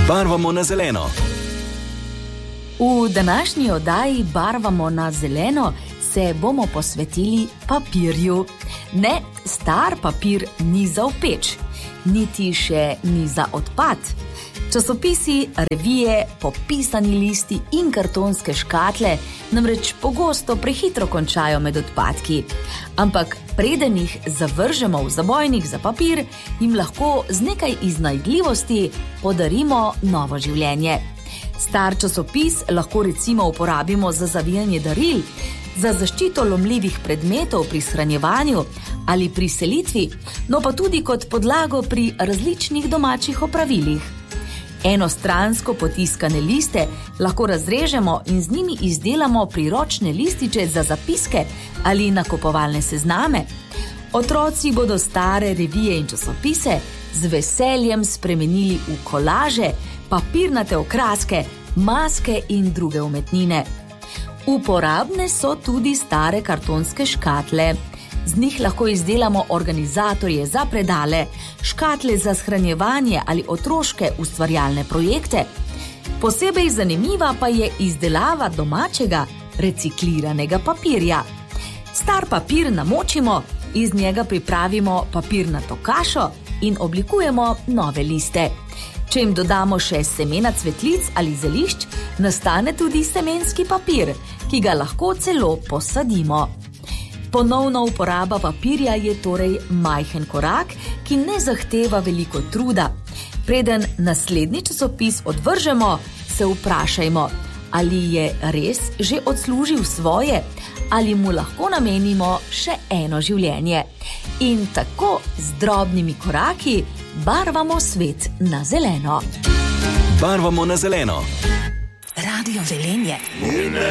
Barvamo na zeleno. V današnji oddaji Barvamo na zeleno se bomo posvetili papirju. Ne, star papir ni za v peč, niti še ni za odpad. Časopisi, revije, popisani listi in kartonske škatle namreč pogosto prehitro končajo med odpadki. Ampak preden jih zavržemo v zabojnik za papir, jim lahko z nekaj iznajdljivosti podarimo novo življenje. Star časopis lahko recimo uporabimo za zavijanje daril, za zaščito lomljivih predmetov pri shranjevanju ali pri selitvi, no pa tudi kot podlago pri različnih domačih opravilih. Enostransko potiskane liste lahko razrežemo in z njimi izdelamo priročne lističe za zapiske ali nakupovalne sezname. Otroci bodo stare revije in časopise z veseljem spremenili v kolaže, papirnate okraske, maske in druge umetnine. Uporabne so tudi stare kartonske škatle. Z njih lahko izdelamo organizatorje za predale, škatle za shranjevanje ali otroške ustvarjalne projekte. Posebej zanimiva pa je izdelava domačega, recikliranega papirja. Star papir namočimo, iz njega pripravimo papirnato kašo in oblikujemo nove liste. Če jim dodamo še semena cvetlic ali zelišč, nastane tudi semenski papir, ki ga lahko celo posadimo. Ponovna uporaba papirja je torej majhen korak, ki ne zahteva veliko truda. Preden naslednji časopis odvržemo, se vprašajmo, ali je res že odslužil svoje, ali mu lahko namenimo še eno življenje. In tako z drobnimi koraki barvamo svet na zeleno. Barvamo na zeleno. Radio Velenje.